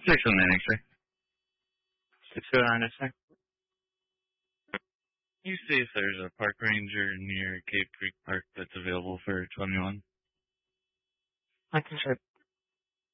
619 X-ray. 609 X-ray. You see if there's a park ranger near Cave Creek Park that's available for 21. I can check.